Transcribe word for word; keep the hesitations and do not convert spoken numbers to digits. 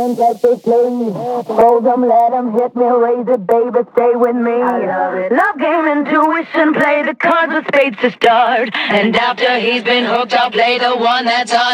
That they play. Fold them, let them hit me, raise it, baby, stay with me. I love it. Love game, intuition, play the cards with spades to start. And after he's been hooked, I'll play the one that's on.